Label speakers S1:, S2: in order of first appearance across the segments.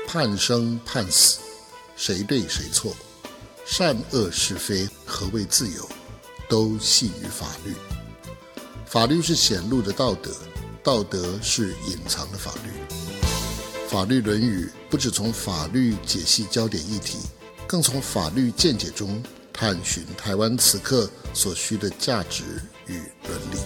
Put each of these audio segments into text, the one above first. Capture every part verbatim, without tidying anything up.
S1: 判生判死，谁对谁错，善恶是非，何谓自由，都系于法律。法律是显露的道德，道德是隐藏的法律。法律论语不只从法律解析焦点议题，更从法律见解中探寻台湾此刻所需的价值与伦理。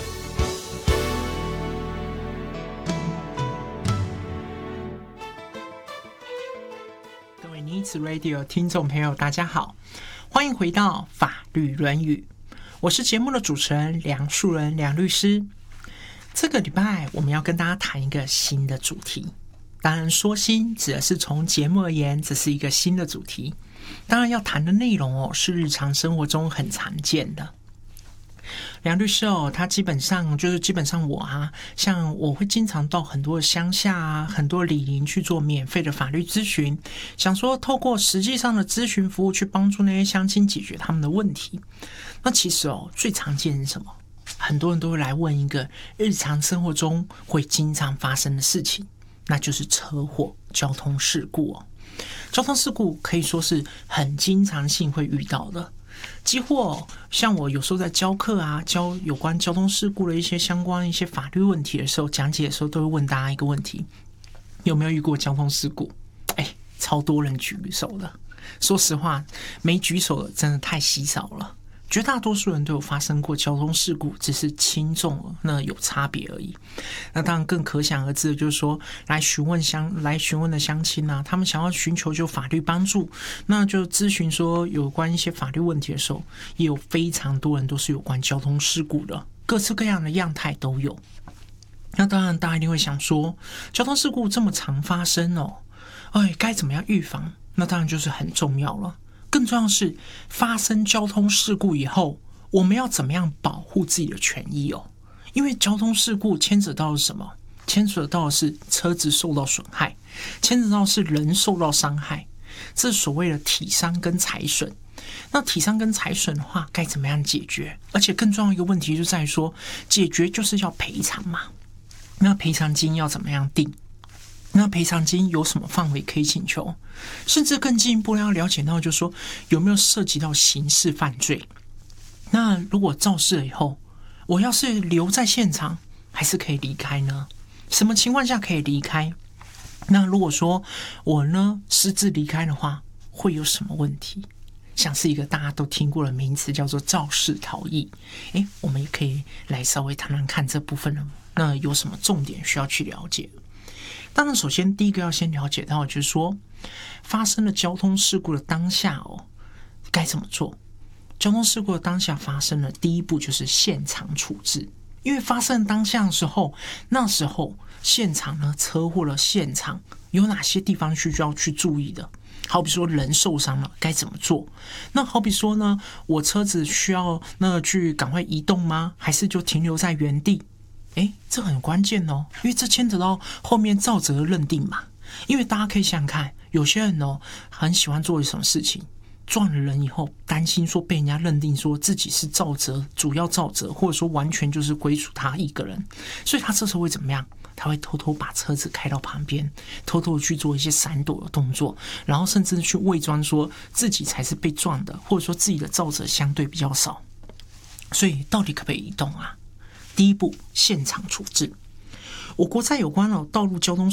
S2: 各位尼兹 Radio 听众朋友大家好，欢迎回到法律论语，我是节目的主持人梁树人梁律师。这个礼拜我们要跟大家谈一个新的主题，当然说新指的是从节目而言，这是一个新的主题。当然要谈的内容哦，是日常生活中很常见的。梁律师哦，他基本上就是基本上我啊，像我会经常到很多乡下啊，很多里邻去做免费的法律咨询，想说透过实际上的咨询服务去帮助那些乡亲解决他们的问题。那其实哦，最常见是什么？很多人都会来问一个日常生活中会经常发生的事情，那就是车祸、交通事故哦。交通事故可以说是很经常性会遇到的，几乎哦，像我有时候在教课啊，教有关交通事故的一些相关一些法律问题的时候，讲解的时候都会问大家一个问题：有没有遇过交通事故？哎，超多人举手的。说实话，没举手的真的太稀少了。绝大多数人都有发生过交通事故，只是轻重那有差别而已。那当然更可想而知的就是说，来询问乡来询问的乡亲啊，他们想要寻求就法律帮助，那就咨询说有关一些法律问题的时候，也有非常多人都是有关交通事故的，各式各样的样态都有。那当然大家一定会想说，交通事故这么常发生哦，哎，该怎么样预防？那当然就是很重要了。更重要的是，发生交通事故以后，我们要怎么样保护自己的权益哦？因为交通事故牵扯到的是什么？牵扯到的是车子受到损害，牵扯到的是人受到伤害，这是所谓的体伤跟财损。那体伤跟财损的话，该怎么样解决？而且更重要一个问题就在于说，解决就是要赔偿嘛。那赔偿金要怎么样定？那赔偿金有什么范围可以请求？甚至更进一步要了解到，就是说有没有涉及到刑事犯罪？那如果肇事了以后，我要是留在现场，还是可以离开呢？什么情况下可以离开？那如果说我呢私自离开的话，会有什么问题？像是一个大家都听过的名词，叫做肇事逃逸。诶，我们也可以来稍微谈谈看这部分了。那有什么重点需要去了解？当然首先第一个要先了解到的就是说，发生了交通事故的当下哦，该怎么做？交通事故的当下发生了，第一步就是现场处置。因为发生当下的时候，那时候现场呢，车祸的现场有哪些地方需要去注意的？好比说人受伤了该怎么做？那好比说呢，我车子需要那去赶快移动吗？还是就停留在原地？诶，这很关键哦，因为这牵扯到后面肇责的认定嘛。因为大家可以想想看，有些人哦很喜欢做什么事情，撞了人以后，担心说被人家认定说自己是肇责，主要肇责，或者说完全就是归属他一个人，所以他这时候会怎么样？他会偷偷把车子开到旁边，偷偷去做一些闪躲的动作，然后甚至去伪装说自己才是被撞的，或者说自己的肇责相对比较少。所以到底可不可以移动啊？第一步，现场处置。我国在有关道路交通